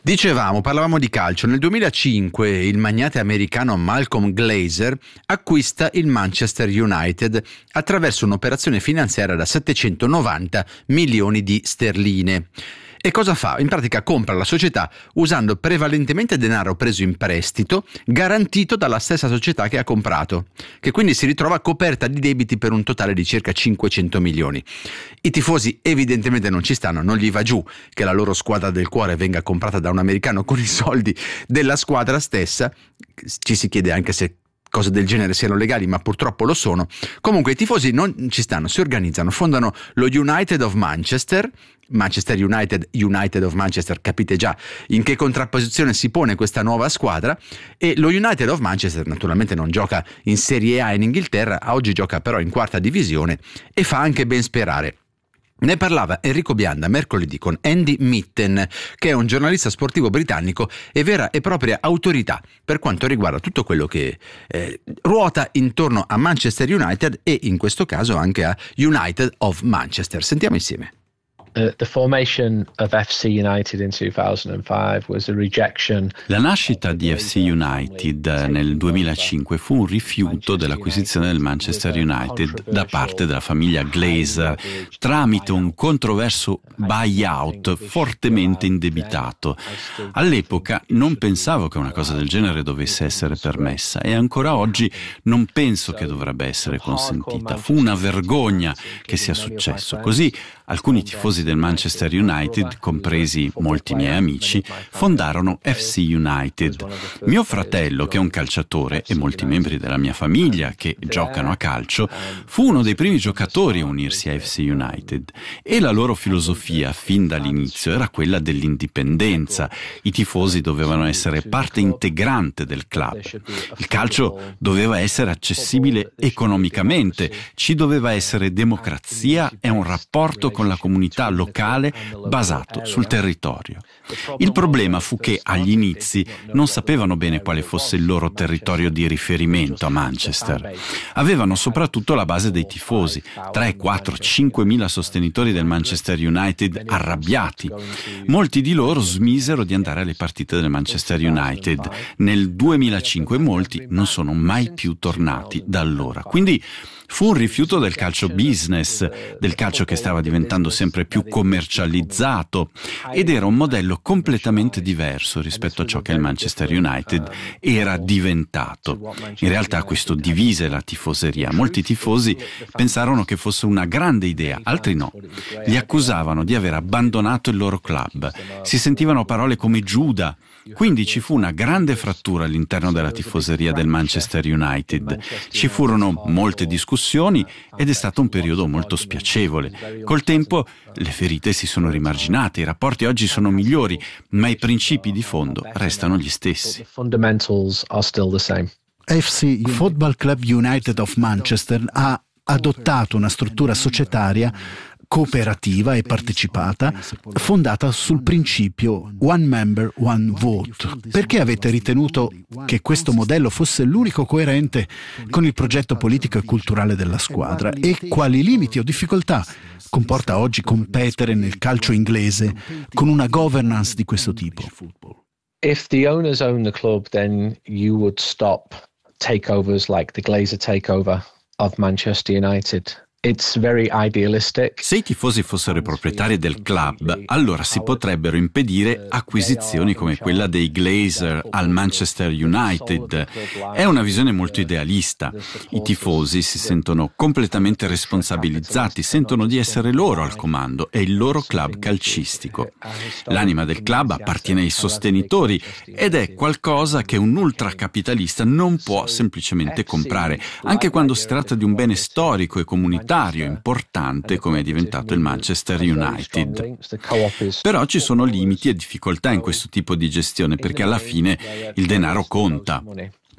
Parlavamo di calcio. Nel 2005 il magnate americano Malcolm Glazer acquista il Manchester United attraverso un'operazione finanziaria da 790 milioni di sterline. E cosa fa? In pratica compra la società usando prevalentemente denaro preso in prestito, garantito dalla stessa società che ha comprato, che quindi si ritrova coperta di debiti per un totale di circa 500 milioni. I tifosi evidentemente non ci stanno, non gli va giù che la loro squadra del cuore venga comprata da un americano con i soldi della squadra stessa. Ci si chiede anche se cose del genere siano legali, ma purtroppo lo sono. Comunque i tifosi non ci stanno, si organizzano, fondano lo United of Manchester United, United of Manchester, capite già in che contrapposizione si pone questa nuova squadra. E lo United of Manchester naturalmente non gioca in Serie A in Inghilterra, oggi gioca però in quarta divisione e fa anche ben sperare. Ne parlava Enrico Bianda mercoledì con Andy Mitten, che è un giornalista sportivo britannico e vera e propria autorità per quanto riguarda tutto quello che ruota intorno a Manchester United e in questo caso anche a United of Manchester. Sentiamo insieme. The formation of FC United in 2005 was a rejection. La nascita di FC United nel 2005 fu un rifiuto dell'acquisizione del Manchester United da parte della famiglia Glazer tramite un controverso buyout fortemente indebitato. All'epoca non pensavo che una cosa del genere dovesse essere permessa e ancora oggi non penso che dovrebbe essere consentita. Fu una vergogna che sia successo. Così alcuni tifosi del Manchester United, compresi molti miei amici, fondarono FC United. Mio fratello, che è un calciatore, e molti membri della mia famiglia che giocano a calcio, fu uno dei primi giocatori a unirsi a FC United e la loro filosofia fin dall'inizio era quella dell'indipendenza. I tifosi dovevano essere parte integrante del club. Il calcio doveva essere accessibile economicamente, ci doveva essere democrazia e un rapporto con la comunità locale basato sul territorio. Il problema fu che agli inizi non sapevano bene quale fosse il loro territorio di riferimento a Manchester. Avevano soprattutto la base dei tifosi, 3, 4, 5 mila sostenitori del Manchester United arrabbiati. Molti di loro smisero di andare alle partite del Manchester United. Nel 2005 molti non sono mai più tornati da allora. Quindi fu un rifiuto del calcio business, del calcio che stava diventando sempre più commercializzato ed era un modello completamente diverso rispetto a ciò che il Manchester United era diventato. In realtà questo divise la tifoseria. Molti tifosi pensarono che fosse una grande idea, altri no. Li accusavano di aver abbandonato il loro club. Si sentivano parole come Giuda. Quindi ci fu una grande frattura all'interno della tifoseria del Manchester United. Ci furono molte discussioni ed è stato un periodo molto spiacevole. Col tempo le ferite si sono rimarginate, i rapporti oggi sono migliori, ma i principi di fondo restano gli stessi. FC Football Club United of Manchester ha adottato una struttura societaria cooperativa e partecipata, fondata sul principio One Member, One Vote. Perché avete ritenuto che questo modello fosse l'unico coerente con il progetto politico e culturale della squadra? E quali limiti o difficoltà comporta oggi competere nel calcio inglese con una governance di questo tipo? If the owners own the club, then you would stop takeovers like the Glazer takeover of Manchester United. It's very idealistic. Se i tifosi fossero i proprietari del club, allora si potrebbero impedire acquisizioni come quella dei Glazer al Manchester United. È una visione molto idealista. I tifosi si sentono completamente responsabilizzati, sentono di essere loro al comando, è il loro club calcistico. L'anima del club appartiene ai sostenitori ed è qualcosa che un ultracapitalista non può semplicemente comprare, anche quando si tratta di un bene storico e comunitario importante come è diventato il Manchester United. Però ci sono limiti e difficoltà in questo tipo di gestione perché alla fine il denaro conta.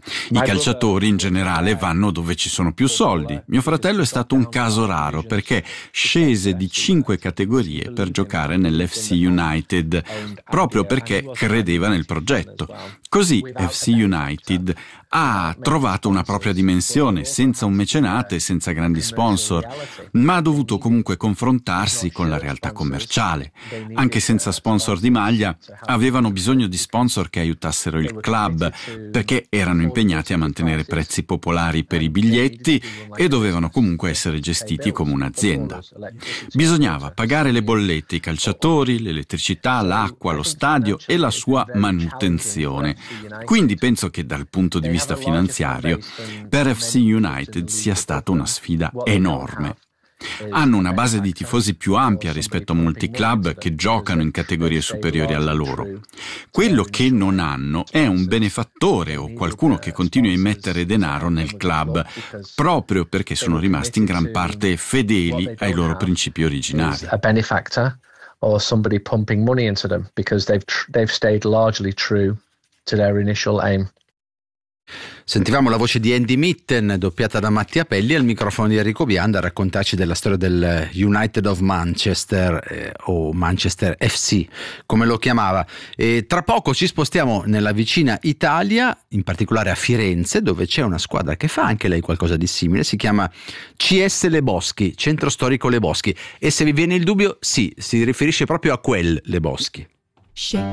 I calciatori in generale vanno dove ci sono più soldi. Mio fratello è stato un caso raro perché scese di 5 categorie per giocare nell'FC United, proprio perché credeva nel progetto. Così FC United ha trovato una propria dimensione, senza un mecenate, senza grandi sponsor, ma ha dovuto comunque confrontarsi con la realtà commerciale. Anche senza sponsor di maglia, avevano bisogno di sponsor che aiutassero il club, perché erano impegnati a mantenere prezzi popolari per i biglietti e dovevano comunque essere gestiti come un'azienda. Bisognava pagare le bollette, i calciatori, l'elettricità, l'acqua, lo stadio e la sua manutenzione. Quindi penso che dal punto di vista finanziario per FC United sia stata una sfida enorme. Hanno una base di tifosi più ampia rispetto a molti club che giocano in categorie superiori alla loro. Quello che non hanno è un benefattore o qualcuno che continui a immettere denaro nel club, proprio perché sono rimasti in gran parte fedeli ai loro principi originari. A benefactor or somebody pumping money into them because they've stayed largely true to their initial aim. Sentivamo la voce di Andy Mitten doppiata da Mattia Pelli al microfono di Enrico Bianda a raccontarci della storia del United of Manchester o Manchester FC come lo chiamava. E tra poco ci spostiamo nella vicina Italia, in particolare a Firenze, dove c'è una squadra che fa anche lei qualcosa di simile, si chiama CS Le Boschi, Centro Storico Le Boschi, e se vi viene il dubbio, sì, si riferisce proprio a quel Le Boschi.